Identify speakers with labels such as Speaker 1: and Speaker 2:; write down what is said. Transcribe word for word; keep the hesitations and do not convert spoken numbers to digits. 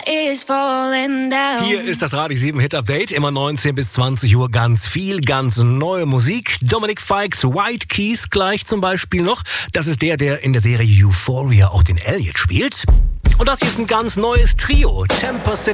Speaker 1: is falling down.
Speaker 2: Hier ist das Radio sieben Hit Update, immer neunzehn bis zwanzig Uhr, ganz viel, ganz neue Musik. Dominic Fikes White Keys gleich zum Beispiel noch. Das ist der, der in der Serie Euphoria auch den Elliot spielt. Und das hier ist ein ganz neues Trio. Temper City